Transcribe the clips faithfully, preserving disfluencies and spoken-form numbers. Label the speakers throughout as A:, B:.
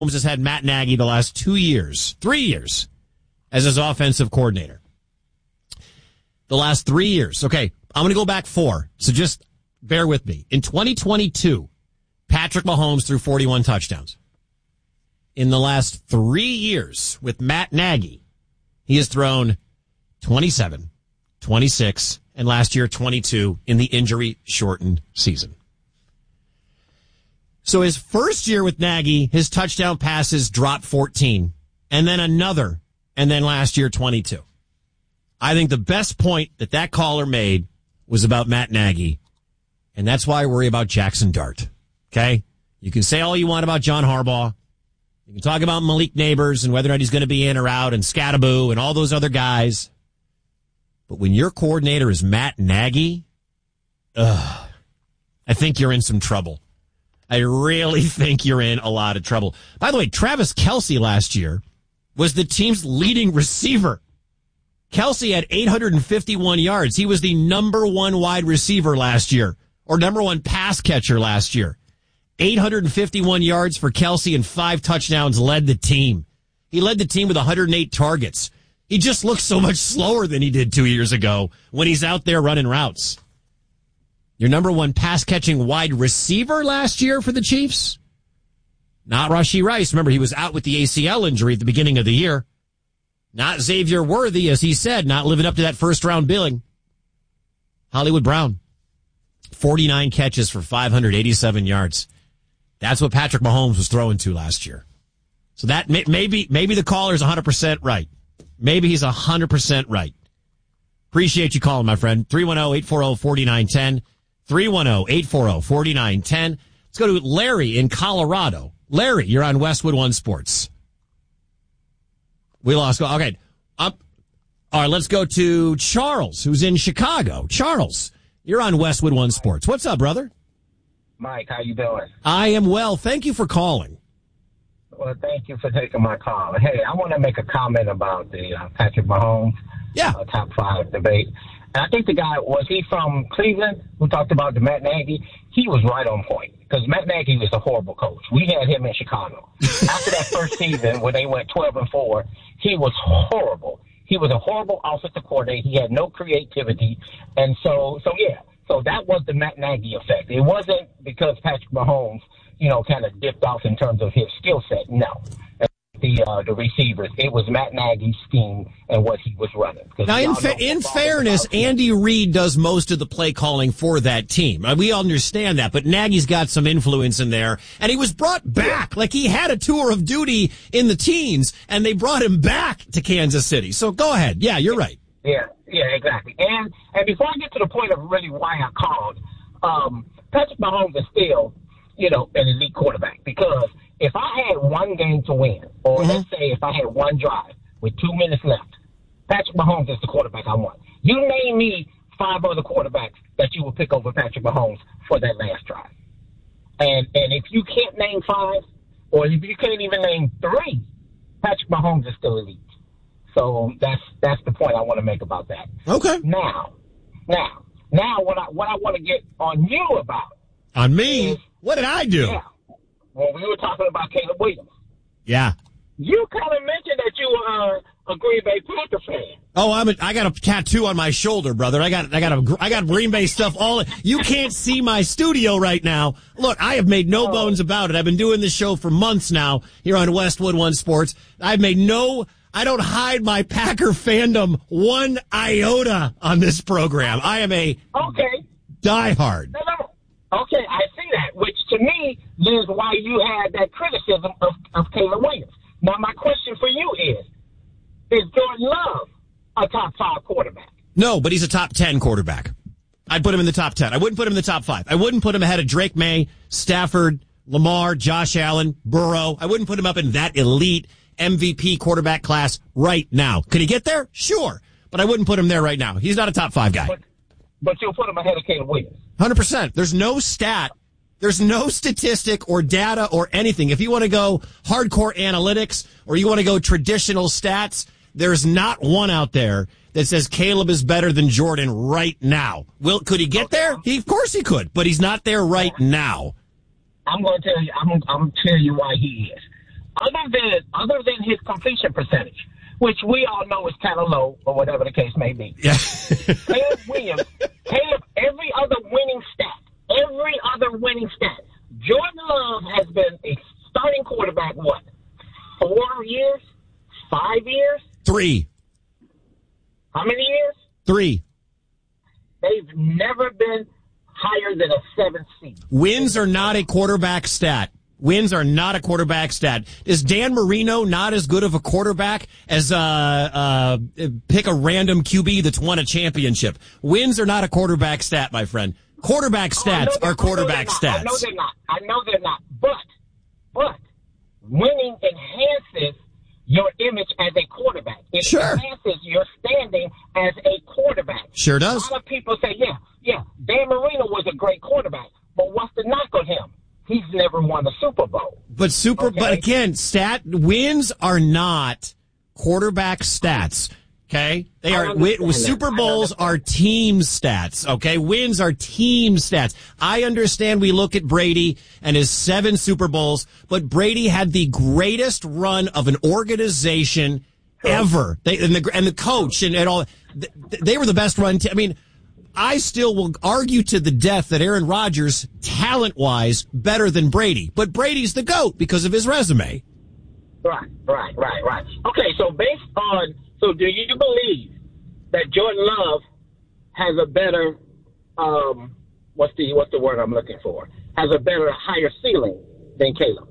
A: Mahomes has had Matt Nagy the last two years, three years, as his offensive coordinator. The last three years. Okay, I'm going to go back four, so just bear with me. In twenty twenty-two, Patrick Mahomes threw forty-one touchdowns. In the last three years with Matt Nagy, he has thrown twenty-seven, twenty-six, and last year twenty-two in the injury-shortened season. So his first year with Nagy, his touchdown passes dropped fourteen, and then another, and then last year twenty-two. I think the best point that that caller made was about Matt Nagy, and that's why I worry about Jackson Dart. Okay? You can say all you want about John Harbaugh. You can talk about Malik Neighbors and whether or not he's going to be in or out, and Scattaboo and all those other guys. But when your coordinator is Matt Nagy, ugh, I think you're in some trouble. I really think you're in a lot of trouble. By the way, Travis Kelce last year was the team's leading receiver. Kelce had eight hundred fifty-one yards. He was the number one wide receiver last year, or number one pass catcher last year. eight hundred fifty-one yards for Kelce and five touchdowns led the team. He led the team with one hundred eight targets. He just looks so much slower than he did two years ago when he's out there running routes. Your number one pass-catching wide receiver last year for the Chiefs? Not Rashee Rice. Remember, he was out with the A C L injury at the beginning of the year. Not Xavier Worthy, as he said, not living up to that first-round billing. Hollywood Brown, forty-nine catches for five hundred eighty-seven yards. That's what Patrick Mahomes was throwing to last year. So that may, maybe maybe the caller's one hundred percent right. Maybe he's one hundred percent right. Appreciate you calling, my friend. three one zero, eight four zero, four nine one zero. three one zero, eight four zero, four nine one zero. Let's go to Larry in Colorado. Larry, you're on Westwood One Sports. We lost. Okay. Up. All right, let's go to Charles, who's in Chicago. Charles, you're on Westwood One Sports. What's up, brother?
B: Mike, how you doing?
A: I am well. Thank you for calling.
B: Well, thank you for taking my call. Hey, I want to make a comment about the uh, Patrick Mahomes
A: yeah.
B: uh, top five debate. And I think the guy, was he from Cleveland, who talked about the Matt Nagy? He was right on point, because Matt Nagy was a horrible coach. We had him in Chicago. After that first season, when they went twelve and four, he was horrible. He was a horrible offensive coordinator. He had no creativity. And so, so yeah, so that was the Matt Nagy effect. It wasn't because Patrick Mahomes, you know, kind of dipped off in terms of his skill set. No. The uh, the receivers. It was Matt Nagy's scheme and what he was running.
A: Now, in, fa- in fairness, Andy Reid does most of the play calling for that team. Uh, we understand that, but Nagy's got some influence in there, and he was brought back. Like, he had a tour of duty in the teens, and they brought him back to Kansas City. So go ahead. Yeah, you're right.
B: Yeah, yeah, exactly. And and before I get to the point of really why I called, um, Patrick Mahomes is still, you know, an elite quarterback, because if I had one game to win, or mm-hmm. let's say if I had one drive with two minutes left, Patrick Mahomes is the quarterback I want. You name me five other quarterbacks that you would pick over Patrick Mahomes for that last drive. And and if you can't name five, or if you can't even name three, Patrick Mahomes is still elite. So that's that's the point I want to make about that.
A: Okay.
B: Now, now, now what I what I want to get on you about.
A: On me? Is, what did I do?
B: Yeah. When we were talking about Caleb Williams.
A: Yeah.
B: You kind of mentioned that you are a Green Bay Packer fan.
A: Oh, I'm a, I got a tattoo on my shoulder, brother. I got I got a I got Green Bay stuff all. You can't see my studio right now. Look, I have made no oh. bones about it. I've been doing this show for months now here on Westwood One Sports. I've made no I don't hide my Packer fandom one iota on this program. I am a
B: Okay.
A: diehard.
B: No, no. Okay, I see that, which to me is why you had that criticism of, of Caleb Williams. Now, my question for you is, is Jordan Love a top five quarterback?
A: No, but he's a top ten quarterback. I'd put him in the top ten. I wouldn't put him in the top five. I wouldn't put him ahead of Drake May, Stafford, Lamar, Josh Allen, Burrow. I wouldn't put him up in that elite M V P quarterback class right now. Could he get there? Sure. But I wouldn't put him there right now. He's not a top five guy.
B: But, but you'll put him ahead of Caleb Williams.
A: one hundred percent. There's no stat. There's no statistic or data or anything. If you want to go hardcore analytics or you want to go traditional stats, there's not one out there that says Caleb is better than Jordan right now. Will, could he get okay. there? He, of course he could, but he's not there right now.
B: I'm going to tell you, I'm, I'm going to tell you why he is. other than his completion percentage, which we all know is kind of low or whatever the case may be.
A: Yeah.
B: Caleb Williams, Caleb, every other winning stat, every other winning stat. Jordan Love has been a starting quarterback, what, four years? Five years?
A: Three.
B: How many years?
A: Three.
B: They've never been higher than a seventh seed.
A: Wins are not a quarterback stat. Wins are not a quarterback stat. Is Dan Marino not as good of a quarterback as uh, uh, pick a random Q B that's won a championship? Wins are not a quarterback stat, my friend. Quarterback stats
B: oh,
A: are quarterback stats.
B: I know they're not. I know they're not. But, but winning enhances your image as a quarterback. It
A: sure.
B: enhances your standing as a quarterback.
A: Sure does.
B: A lot of people say, yeah, yeah, Dan Marino was a great quarterback, but what's the knock on him? He's never won a Super Bowl.
A: But super, okay. but again, stat wins are not quarterback stats. Okay, they are. Win, Super Bowls are team stats. Okay, wins are team stats. I understand. We look at Brady and his seven Super Bowls, but Brady had the greatest run of an organization ever. They and the and the coach and, and all. They were the best run. T- I mean. I still will argue to the death that Aaron Rodgers, talent-wise, better than Brady. But Brady's the GOAT because of his resume.
B: Right, right, right, right. Okay, so based on, so do you believe that Jordan Love has a better, um, what's the what's the word I'm looking for? Has a better, higher ceiling than Caleb?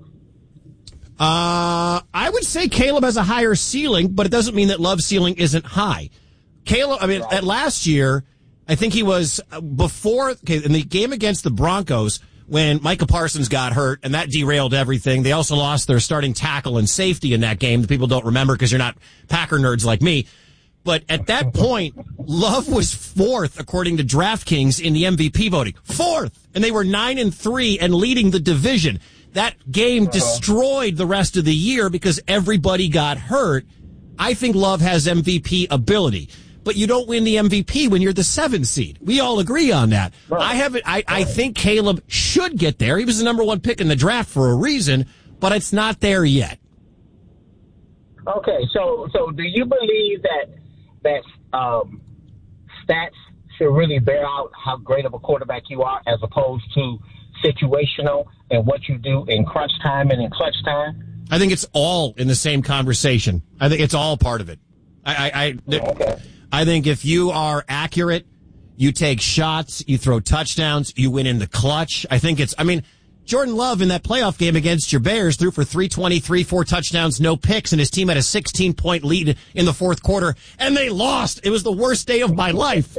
A: Uh, I would say Caleb has a higher ceiling, but it doesn't mean that Love's ceiling isn't high. Caleb, I mean, right. at last year, I think he was before okay, in the game against the Broncos when Micah Parsons got hurt, and that derailed everything. They also lost their starting tackle and safety in that game that people don't remember because you're not Packer nerds like me. But at that point, Love was fourth, according to DraftKings, in the M V P voting. Fourth! And they were nine and three and leading the division. That game uh-huh. destroyed the rest of the year because everybody got hurt. I think Love has M V P ability. But you don't win the M V P when you're the seventh seed. We all agree on that. Right. I haven't. I, I think Caleb should get there. He was the number one pick in the draft for a reason, but it's not there yet.
B: Okay, so so do you believe that that um, stats should really bear out how great of a quarterback you are, as opposed to situational and what you do in crunch time and in clutch time?
A: I think it's all in the same conversation. I think it's all part of it. I. I, I
B: okay.
A: I think if you are accurate, you take shots, you throw touchdowns, you win in the clutch. I think it's, I mean, Jordan Love in that playoff game against your Bears threw for three twenty-three, four touchdowns, no picks, and his team had a sixteen-point lead in the fourth quarter, and they lost. It was the worst day of my life.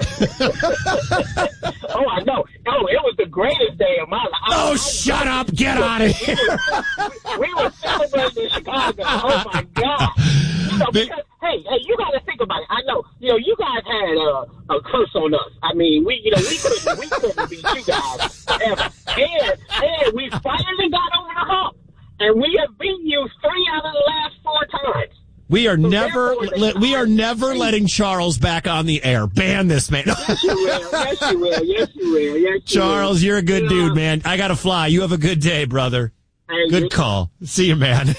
B: Oh, I know. Oh, it was the greatest day of my life.
A: Oh, I, shut I, up. Get out of here.
B: We were celebrating in Chicago. Oh, my God. You know, because, hey, hey, you got to think about it. I know, you know, you guys had a, a curse on us. I mean, we, you know, we couldn't, we couldn't beat you guys forever. And, and we finally got over the hump, and we have beaten you three out of the last four times.
A: We are so never, le- we are never letting Charles back on the air. Ban this man.
B: Yes, you will. Yes, you will. Yes, you will. Yes, you
A: Charles,
B: will.
A: You're a good yeah. dude, man. I got to fly. You have a good day, brother.
B: Hey,
A: good call. See you, man.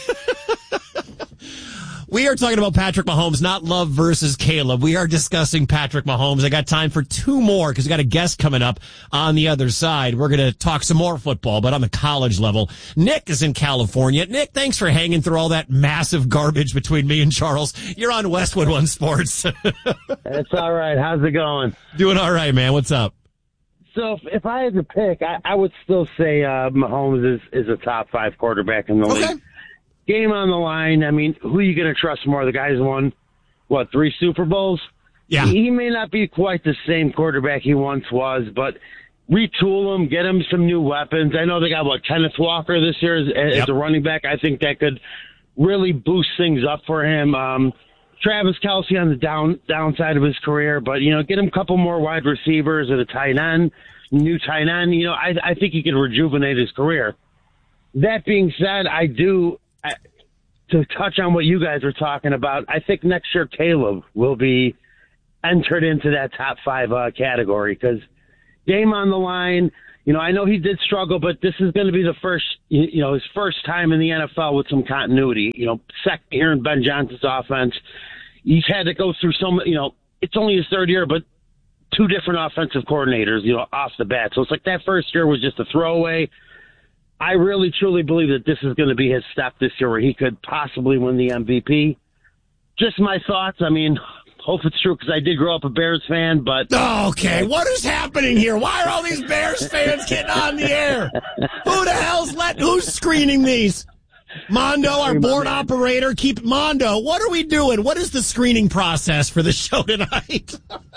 A: We are talking about Patrick Mahomes, not Love versus Caleb. We are discussing Patrick Mahomes. I got time for two more because we got a guest coming up on the other side. We're going to talk some more football, but on the college level. Nick is in California. Nick, thanks for hanging through all that massive garbage between me and Charles. You're on Westwood One Sports.
C: It's all right. How's it going?
A: Doing all right, man. What's up?
C: So if, if I had to pick, I, I would still say uh, Mahomes is, is a top five quarterback in the
A: okay.
C: league. Game on the line. I mean, who are you going to trust more? The guy's won, what, three Super Bowls?
A: Yeah.
C: He may not be quite the same quarterback he once was, but retool him, get him some new weapons. I know they got, what, Kenneth Walker this year as,
A: yep.
C: as a running back. I think that could really boost things up for him. Um, Travis Kelce on the down downside of his career, but, you know, get him a couple more wide receivers at a tight end, new tight end. You know, I, I think he could rejuvenate his career. That being said, I do... I, to touch on what you guys are talking about, I think next year Caleb will be entered into that top five uh, category because game on the line, you know, I know he did struggle, but this is going to be the first, you know, his first time in the N F L with some continuity. You know, second year in Ben Johnson's offense. He's had to go through some, you know, it's only his third year, but two different offensive coordinators, you know, off the bat. So it's like that first year was just a throwaway. I really, truly believe that this is going to be his step this year where he could possibly win the M V P. Just my thoughts. I mean, hope it's true because I did grow up a Bears fan, but...
A: Okay, what is happening here? Why are all these Bears fans getting on the air? Who the hell's let? Who's screening these? Mondo, our board operator, keep Mondo. What are we doing? What is the screening process for the show tonight?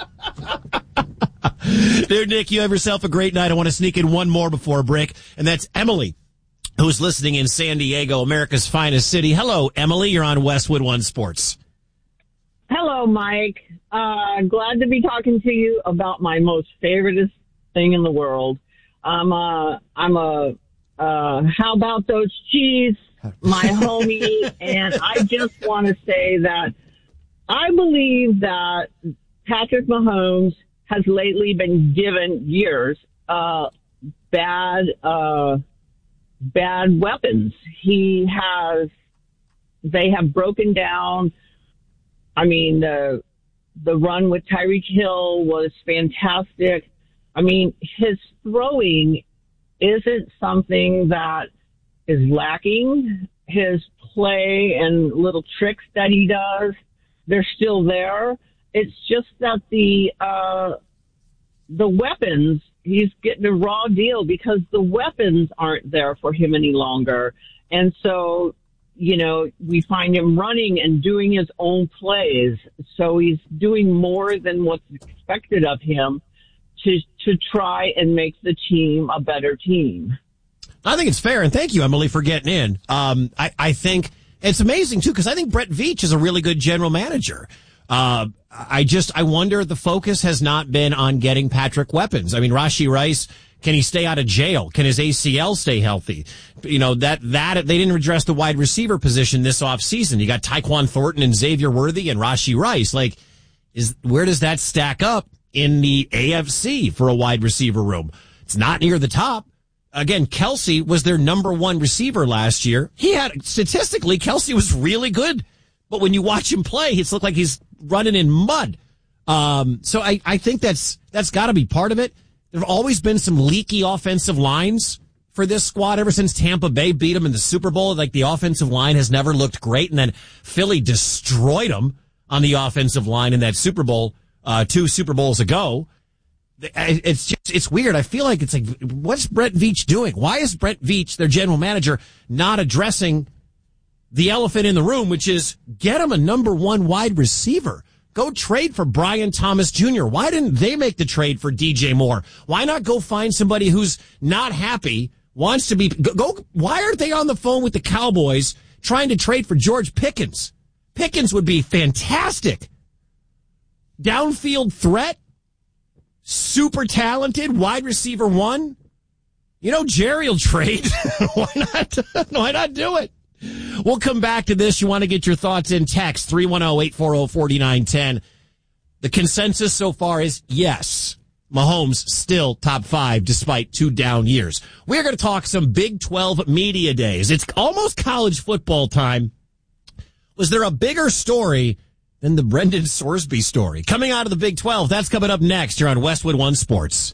A: Dude, Nick, you have yourself a great night. I want to sneak in one more before a break, and that's Emily, who's listening in San Diego, America's finest city. Hello, Emily. You're on Westwood One Sports.
D: Hello, Mike. Uh, glad to be talking to you about my most favoriteest thing in the world. I'm a, I'm a, uh, how about those cheese, my homie, and I just want to say that I believe that Patrick Mahomes has lately been given years, uh, bad, uh, bad weapons. He has, they have broken down. I mean, the the run with Tyreek Hill was fantastic. I mean, his throwing isn't something that is lacking. His play and little tricks that he does, they're still there. It's just that the uh, the weapons, he's getting a raw deal because the weapons aren't there for him any longer. And so, you know, we find him running and doing his own plays. So he's doing more than what's expected of him to to try and make the team a better team.
A: I think it's fair, and thank you, Emily, for getting in. Um, I, I think it's amazing, too, because I think Brett Veach is a really good general manager. Uh, I just, I wonder if the focus has not been on getting Patrick weapons. I mean, Rashee Rice, can he stay out of jail? Can his A C L stay healthy? You know, that, that, they didn't address the wide receiver position this offseason. You got Tyquan Thornton and Xavier Worthy and Rashee Rice. Like, is, where does that stack up in the A F C for a wide receiver room? It's not near the top. Again, Kelsey was their number one receiver last year. He had, statistically, Kelsey was really good. But when you watch him play, it's looked like he's running in mud. Um, so I, I think that's, that's gotta be part of it. There have always been some leaky offensive lines for this squad ever since Tampa Bay beat them in the Super Bowl. Like, the offensive line has never looked great. And then Philly destroyed them on the offensive line in that Super Bowl, uh, two Super Bowls ago. It's just, it's weird. I feel like it's like, what's Brett Veach doing? Why is Brett Veach, their general manager, not addressing the elephant in the room, which is get him a number one wide receiver? Go trade for Brian Thomas Junior Why didn't they make the trade for D J Moore? Why not go find somebody who's not happy, wants to be, go, go why aren't they on the phone with the Cowboys trying to trade for George Pickens? Pickens would be fantastic. Downfield threat. Super talented wide receiver one. You know, Jerry will trade. Why not? Why not do it? We'll come back to this. You want to get your thoughts in text three one zero, eight four zero, four nine one zero. The consensus so far is yes. Mahomes still top five despite two down years. We're going to talk some Big twelve media days. It's almost college football time. Was there a bigger story than the Brendan Sorsby story? Coming out of the Big twelve, that's coming up next. You're on Westwood One Sports.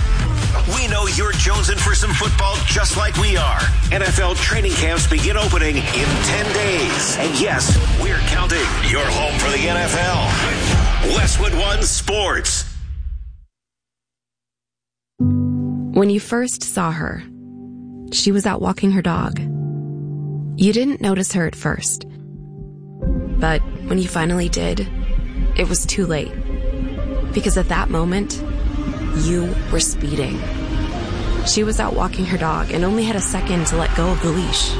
E: We know you're jonesing for some football just like we are. N F L training camps begin opening in ten days. And yes, we're counting. You're home for the N F L. Westwood One Sports.
F: When you first saw her, she was out walking her dog. You didn't notice her at first. But when you finally did, it was too late. Because at that moment, you were speeding. She was out walking her dog and only had a second to let go of the leash.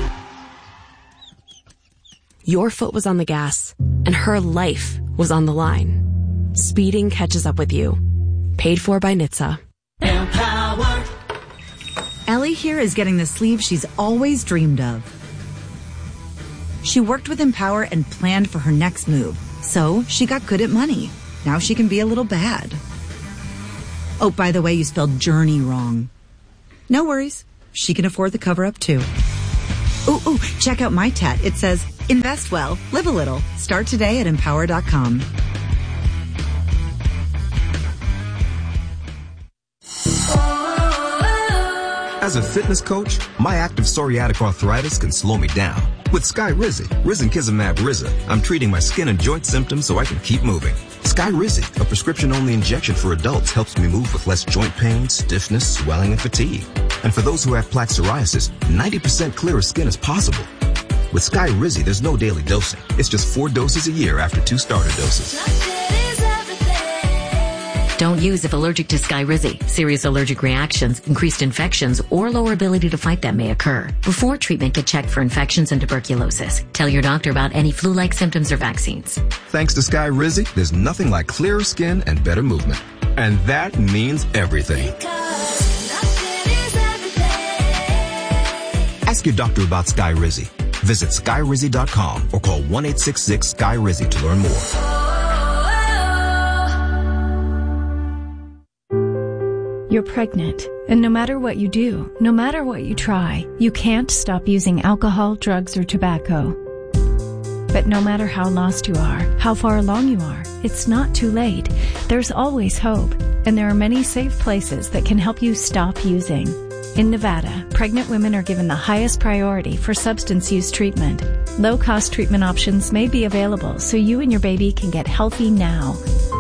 F: Your foot was on the gas, and her life was on the line. Speeding catches up with you. Paid for by N H T S A.
G: Empower. Ellie here is getting the sleeve she's always dreamed of. She worked with Empower and planned for her next move, so she got good at money. Now she can be a little bad. Oh, by the way, you spelled journey wrong. No worries. She can afford the cover-up, too. Ooh, ooh, check out my tat. It says, invest well, live a little. Start today at empower dot com.
H: As a fitness coach, my active psoriatic arthritis can slow me down. With Skyrizi, risankizumab Riza, I'm treating my skin and joint symptoms so I can keep moving. Skyrizi, a prescription-only injection for adults, helps me move with less joint pain, stiffness, swelling, and fatigue. And for those who have plaque psoriasis, ninety percent clearer skin is possible. With Skyrizi, there's no daily dosing. It's just four doses a year after two starter doses.
I: Don't use if allergic to Skyrizi. Serious allergic reactions, increased infections, or lower ability to fight them may occur. Before treatment, get checked for infections and tuberculosis. Tell your doctor about any flu-like symptoms or vaccines.
H: Thanks to Skyrizi, there's nothing like clearer skin and better movement. And that means everything. Ask your doctor about Skyrizi. Visit Skyrizi dot com or call one eight six six Sky Rizi to learn more.
J: You're pregnant, and no matter what you do, no matter what you try, you can't stop using alcohol, drugs, or tobacco. But no matter how lost you are, how far along you are, it's not too late. There's always hope, and there are many safe places that can help you stop using. In Nevada, pregnant women are given the highest priority for substance use treatment. Low-cost treatment options may be available so you and your baby can get healthy now.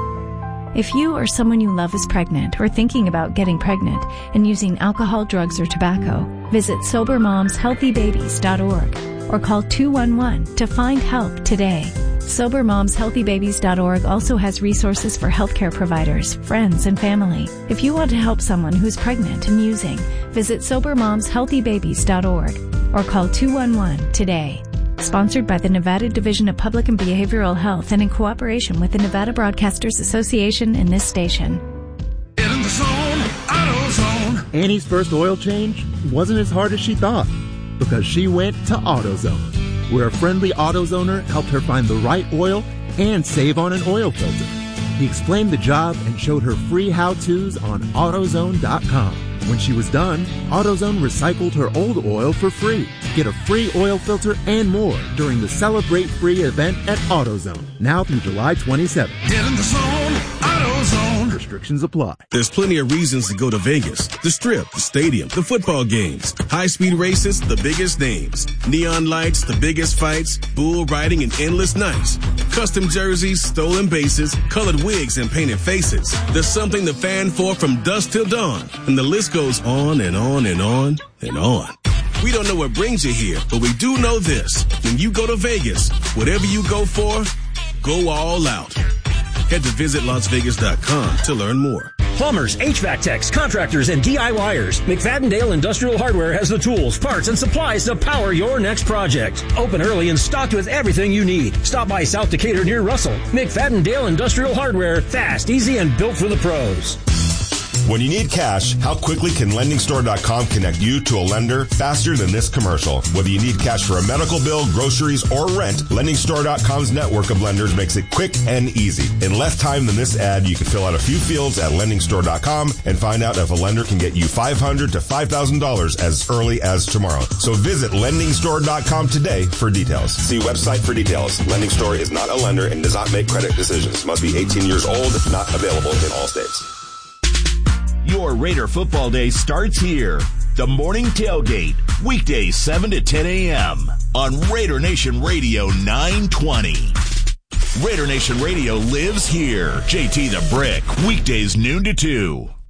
J: If you or someone you love is pregnant or thinking about getting pregnant and using alcohol, drugs, or tobacco, visit sober moms healthy babies dot org or call two one one to find help today. sober moms healthy babies dot org also has resources for healthcare providers, friends, and family. If you want to help someone who's pregnant and using, visit sober moms healthy babies dot org or call two one one today. Sponsored by the Nevada Division of Public and Behavioral Health and in cooperation with the Nevada Broadcasters Association and this station.
K: Get in the zone, AutoZone.
L: Annie's first oil change wasn't as hard as she thought because she went to AutoZone, where a friendly AutoZoner helped her find the right oil and save on an oil filter. He explained the job and showed her free how-tos on AutoZone dot com. When she was done, AutoZone recycled her old oil for free. Get a free oil filter and more during the Celebrate Free event at AutoZone, now through July twenty-seventh.
K: Get in the zone, AutoZone.
L: Restrictions apply.
M: There's plenty of reasons to go to Vegas. The Strip, the stadium, the football games, high-speed races, the biggest names, neon lights, the biggest fights, bull riding, and endless nights. Custom jerseys, stolen bases, colored wigs, and painted faces. There's something to fan for from dusk till dawn, and the list goes on and on and on and on. We don't know what brings you here, but we do know this. When you go to Vegas, whatever you go for, go all out. Head to visit las vegas dot com to learn more.
N: Plumbers, H V A C techs, contractors, and D I Y ers. McFadden-Dale Industrial Hardware has the tools, parts, and supplies to power your next project. Open early and stocked with everything you need. Stop by South Decatur near Russell. McFadden-Dale Industrial Hardware. Fast, easy, and built for the pros.
O: When you need cash, how quickly can lending store dot com connect you to a lender faster than this commercial? Whether you need cash for a medical bill, groceries, or rent, lending store dot com's network of lenders makes it quick and easy. In less time than this ad, you can fill out a few fields at lending store dot com and find out if a lender can get you five hundred dollars to five thousand dollars as early as tomorrow. So visit lending store dot com today for details. See website for details. Lending Store is not a lender and does not make credit decisions. Must be eighteen years old. Not available in all states.
P: Your Raider football day starts here. The Morning Tailgate, weekdays seven to ten a.m. on Raider Nation Radio nine twenty. Raider Nation Radio lives here. J T the Brick, weekdays noon to two.